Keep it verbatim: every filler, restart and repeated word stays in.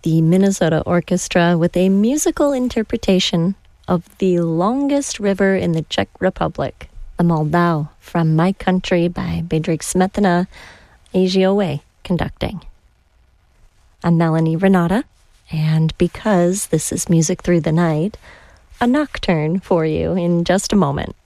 the Minnesota Orchestra with a musical interpretation of The Longest River in the Czech Republic, the Moldau from My Country by Bedřich Smetana, Ažiowe conducting. I'm Melanie Renata, and because this is Music Through the Night, a nocturne for you in just a moment.